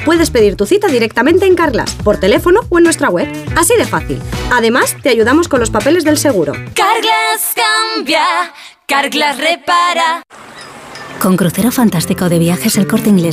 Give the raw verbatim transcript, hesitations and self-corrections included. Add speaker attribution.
Speaker 1: Puedes pedir tu cita directamente en Carglass, por teléfono o en nuestra web. Así de fácil. Además, te ayudamos con los papeles del seguro.
Speaker 2: Carglass cambia, Carglass repara.
Speaker 3: Con crucero fantástico de Viajes El Corte Inglés